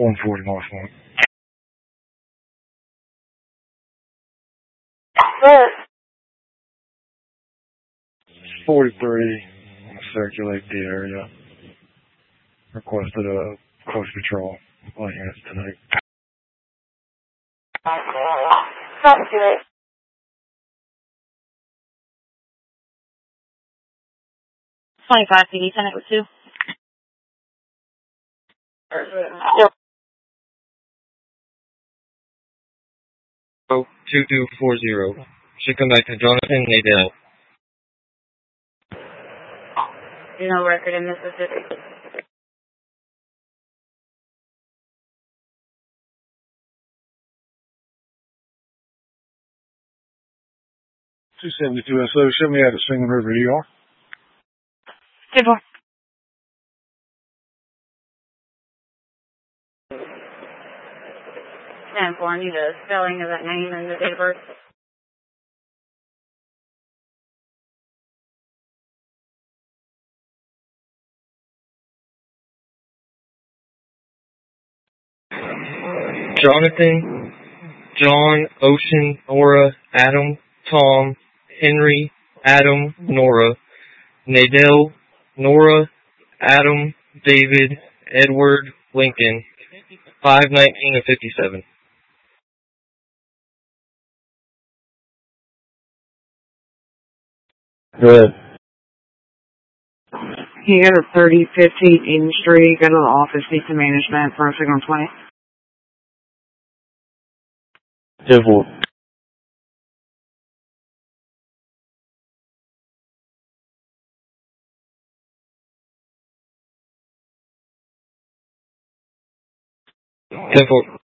140 miles an hour. Yes. 43, circulate the area. Requested a close patrol light units tonight. Sounds good. $25 PD, send it with 2. Yep. 2240. Should come back to Jonathan Nadell. No record in Mississippi. .272 SO, show me at a Singing River ER. 10-4. I need a spelling of that name and the date of birth. Jonathan, John, Ocean, Nora, Adam, Tom, Henry, Adam, Nora, Nadell, Nora, Adam, David, Edward, Lincoln, 519 and 57. Good. He got a 3015 Eden Street, go to the office, need some management for a signal 20. 10-4. Ten four.